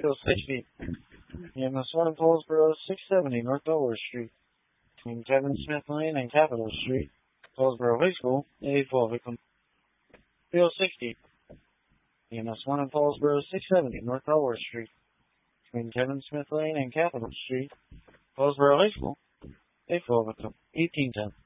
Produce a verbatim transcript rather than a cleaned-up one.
Field sixty. E M S one in Paulsboro, six seventy North Delaware Street. Between Kevin Smith Lane and Capitol Street. Paulsboro High School, A four victim. Field sixty. E M S one in Paulsboro, six seventy North Delaware Street. Between Kevin Smith Lane and Capitol Street. Paulsboro High School, A four victim. eighteen ten.